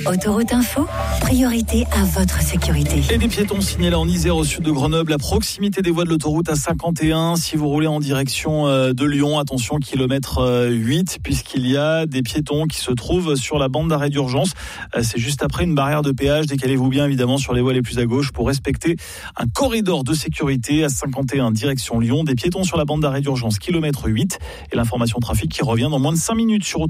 Autoroute Info, priorité à votre sécurité. Et des piétons signalés en Isère au sud de Grenoble, à proximité des voies de l'autoroute A51. Si vous roulez en direction de Lyon, attention, kilomètre 8, puisqu'il y a des piétons qui se trouvent sur la bande d'arrêt d'urgence. C'est juste après une barrière de péage. Décalez-vous bien évidemment sur les voies les plus à gauche pour respecter un corridor de sécurité. A51 direction Lyon, des piétons sur la bande d'arrêt d'urgence, kilomètre 8. Et l'information trafic qui revient dans moins de 5 minutes sur Autoroute.